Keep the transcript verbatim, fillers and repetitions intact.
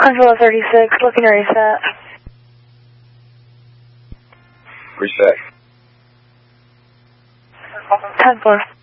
Control thirty-six, looking to reset. Reset. ten four.